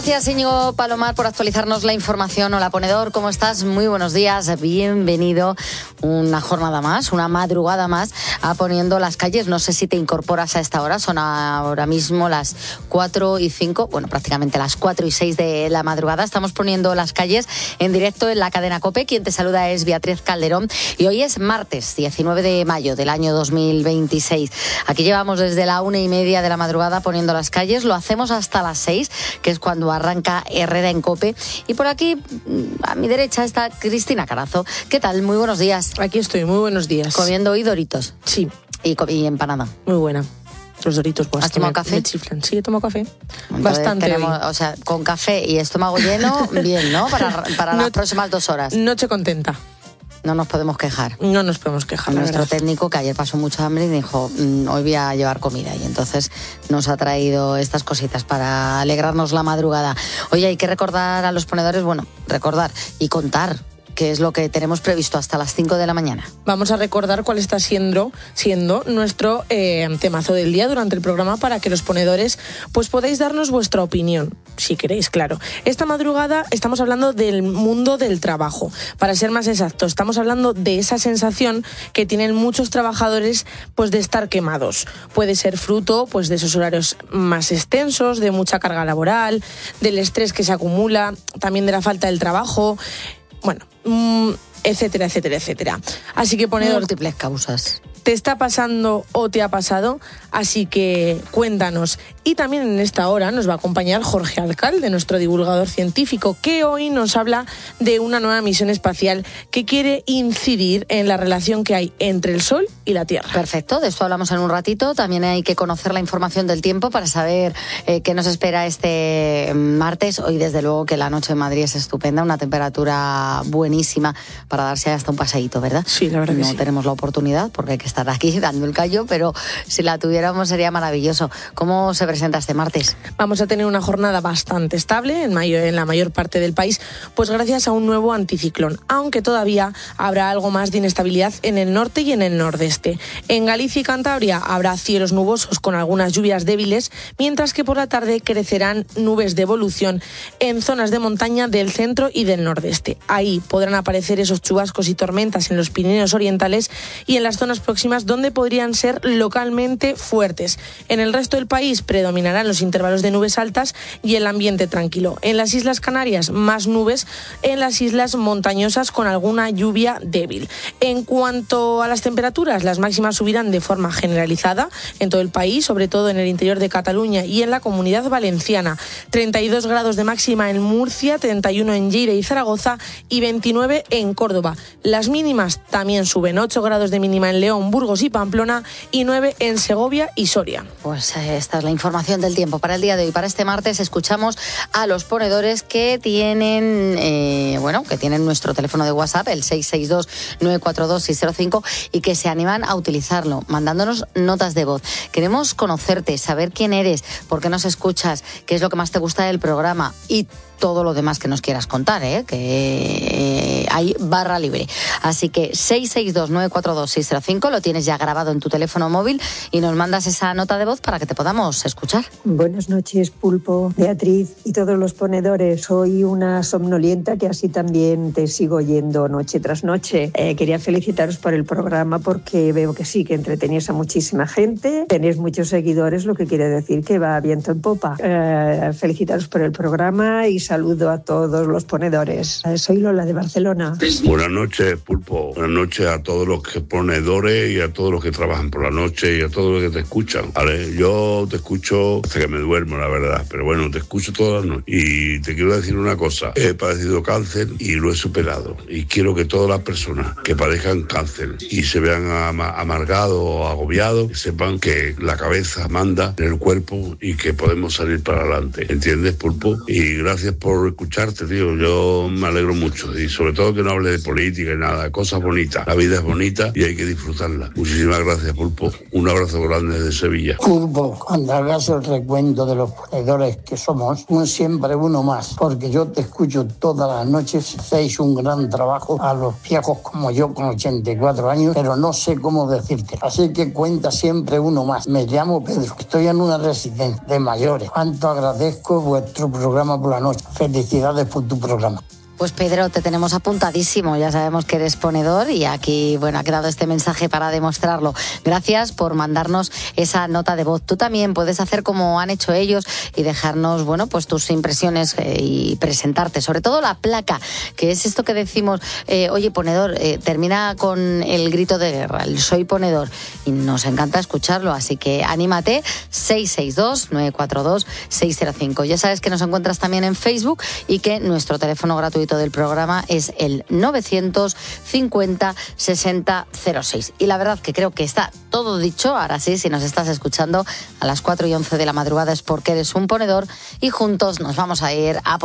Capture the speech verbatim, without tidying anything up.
Gracias, Íñigo Palomar, por actualizarnos la información. Hola, ponedor, ¿cómo estás? Muy buenos días, bienvenido. Una jornada más, una madrugada más, a Poniendo las Calles. No sé si te incorporas a esta hora, son ahora mismo las cuatro y cinco, bueno, prácticamente las cuatro y seis de la madrugada. Estamos poniendo las calles en directo en la cadena COPE. Quien te saluda es Beatriz Calderón y hoy es martes diecinueve de mayo del año dos mil veintiséis. Aquí llevamos desde la una y media de la madrugada poniendo las calles. Lo hacemos hasta las seis, que es cuando arranca Herrera en COPE. Y por aquí, a mi derecha, está Cristina Carazo. ¿Qué tal? Muy buenos días. Aquí estoy, muy buenos días. Comiendo hoy Doritos. Sí. Y, y empanada. Muy buena. Los Doritos, pues. ¿Has tomado me, café? Me chiflan. Sí, he tomado café. Entonces, bastante. Tenemos, o sea, con café y estómago lleno, bien, ¿no? Para, para no, las próximas dos horas. Noche contenta. No nos podemos quejar. No nos podemos quejar. Nuestro técnico, que ayer pasó mucha hambre, y dijo, mmm, hoy voy a llevar comida. Y entonces nos ha traído estas cositas para alegrarnos la madrugada. Oye, hay que recordar a los ponedores, bueno, recordar y contar qué es lo que tenemos previsto hasta las cinco de la mañana. Vamos a recordar cuál está siendo, siendo nuestro eh, temazo del día durante el programa, para que los ponedores pues podáis darnos vuestra opinión, si queréis, claro. Esta madrugada estamos hablando del mundo del trabajo. Para ser más exactos, estamos hablando de esa sensación que tienen muchos trabajadores pues de estar quemados. Puede ser fruto pues de esos horarios más extensos, de mucha carga laboral, del estrés que se acumula, también de la falta del trabajo. Bueno, mmm, etcétera, etcétera, etcétera. Así que, ponedor, múltiples causas. ¿Te está pasando o te ha pasado? Así que cuéntanos. Y también en esta hora nos va a acompañar Jorge Alcalde, nuestro divulgador científico, que hoy nos habla de una nueva misión espacial que quiere incidir en la relación que hay entre el Sol y la Tierra. Perfecto, de esto hablamos en un ratito. También hay que conocer la información del tiempo para saber eh, qué nos espera este martes. Hoy, desde luego, que la noche en Madrid es estupenda, una temperatura buenísima para darse hasta un paseíto, ¿verdad? Sí, la verdad que no sí. No tenemos la oportunidad porque hay que estar aquí dando el callo, pero si la tuviéramos sería maravilloso. ¿Cómo se presenta este martes? Vamos a tener una jornada bastante estable en, mayor, en la mayor parte del país, pues gracias a un nuevo anticiclón, aunque todavía habrá algo más de inestabilidad en el norte y en el nordeste. En Galicia y Cantabria habrá cielos nubosos con algunas lluvias débiles, mientras que por la tarde crecerán nubes de evolución en zonas de montaña del centro y del nordeste. Ahí podrán aparecer esos chubascos y tormentas en los Pirineos orientales y en las zonas próximas donde podrían ser localmente fuertes. En el resto del país predominarán los intervalos de nubes altas y el ambiente tranquilo. En las Islas Canarias, más nubes, en las islas montañosas con alguna lluvia débil. En cuanto a las temperaturas, las máximas subirán de forma generalizada en todo el país, sobre todo en el interior de Cataluña y en la Comunidad Valenciana. treinta y dos grados de máxima en Murcia, treinta y uno en Lleida y Zaragoza y veintinueve en Córdoba. Las mínimas también suben, ocho grados de mínima en León, Burgos y Pamplona y nueve en Segovia y Soria. Pues esta es la información del tiempo para el día de hoy. Para este martes escuchamos a los ponedores que tienen, eh, bueno, que tienen nuestro teléfono de WhatsApp, el seis seis dos, nueve cuatro dos, seis cero cinco, y que se animan a utilizarlo, mandándonos notas de voz. Queremos conocerte, saber quién eres, por qué nos escuchas, qué es lo que más te gusta del programa y todo lo demás que nos quieras contar, ¿eh? Que hay barra libre. Así que seis seis dos, nueve cuatro dos, seis cero cinco lo tienes ya grabado en tu teléfono móvil y nos mandas esa nota de voz para que te podamos escuchar. Buenas noches, Pulpo, Beatriz y todos los ponedores. Soy una somnolienta que así también te sigo oyendo noche tras noche. Eh, quería felicitaros por el programa porque veo que sí, que entretenéis a muchísima gente, tenéis muchos seguidores, lo que quiere decir que va viento en popa. Eh, felicitaros por el programa y saludo a todos los ponedores. Soy Lola de Barcelona. Buenas noches, Pulpo. Buenas noches a todos los que ponedores y a todos los que trabajan por la noche y a todos los que te escuchan. ¿Vale? Yo te escucho hasta que me duermo, la verdad. Pero bueno, te escucho todas las noches. Y te quiero decir una cosa. He padecido cáncer y lo he superado. Y quiero que todas las personas que padezcan cáncer y se vean am- amargados o agobiados, sepan que la cabeza manda en el cuerpo y que podemos salir para adelante. ¿Entiendes, Pulpo? Y gracias por escucharte, tío. Yo me alegro mucho y sobre todo que no hable de política y nada, cosas bonitas. La vida es bonita y hay que disfrutarla. hacerla. Muchísimas gracias, Pulpo. Un abrazo grande desde Sevilla. Pulpo, cuando hagas el recuento de los ponedores que somos, un siempre uno más, porque yo te escucho todas las noches, hacéis un gran trabajo a los viejos como yo con ochenta y cuatro años, pero no sé cómo decirte. Así que cuenta siempre uno más. Me llamo Pedro, estoy en una residencia de mayores. Cuánto agradezco vuestro programa por la noche. Felicidades por tu programa. Pues Pedro, te tenemos apuntadísimo, ya sabemos que eres ponedor y aquí, bueno, ha quedado este mensaje para demostrarlo. Gracias por mandarnos esa nota de voz. Tú también puedes hacer como han hecho ellos y dejarnos, bueno, pues tus impresiones eh, y presentarte, sobre todo la placa, que es esto que decimos, eh, oye, ponedor, eh, termina con el grito de guerra, el soy ponedor, y nos encanta escucharlo, así que anímate, seis seis dos, nueve cuatro dos, seis cero cinco. Ya sabes que nos encuentras también en Facebook y que nuestro teléfono gratuito del programa es el novecientos cincuenta sesenta cero seis. Y la verdad que creo que está todo dicho. Ahora sí, si nos estás escuchando a las cuatro y once de la madrugada es porque eres un ponedor y juntos nos vamos a ir a